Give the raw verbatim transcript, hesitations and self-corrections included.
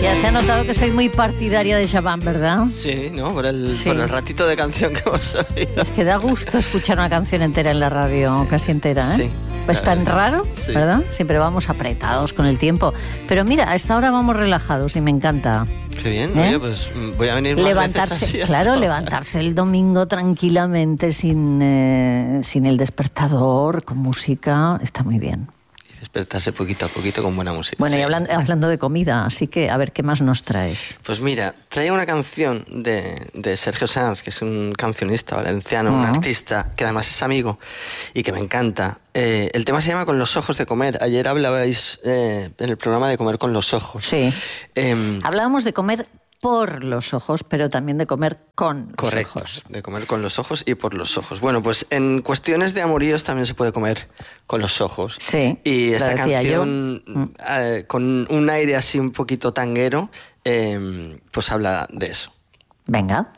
Ya se ha notado que soy muy partidaria de Shabam, ¿verdad? Sí, ¿no? Por el, sí. por el ratito de canción que hemos oído. Es que da gusto escuchar una canción entera en la radio, casi entera, ¿eh? Sí. Pues tan raro, sí. ¿verdad? Siempre vamos apretados con el tiempo. Pero mira, a esta hora vamos relajados y me encanta. Qué bien, ¿Eh? oye, pues voy a venir más levantarse, veces así. Claro, ahora. levantarse el domingo tranquilamente sin, eh, sin el despertador, con música, está muy bien. Despertarse poquito a poquito con buena música. Bueno, sí. y hablando, hablando de comida, así que a ver qué más nos traes. Pues mira, trae una canción de, de Sergio Sanz, que es un cancionista valenciano, uh-huh. un artista que además es amigo y que me encanta. Eh, el tema se llama Con los ojos de comer. Ayer hablabais eh, en el programa de comer con los ojos. Sí. Eh, Hablábamos de comer por los ojos, pero también de comer con correcto, los ojos. De comer con los ojos y por los ojos. Bueno, pues en cuestiones de amoríos también se puede comer con los ojos. Sí, y esta canción, yo. eh, con un aire así un poquito tanguero, eh, pues habla de eso. Venga.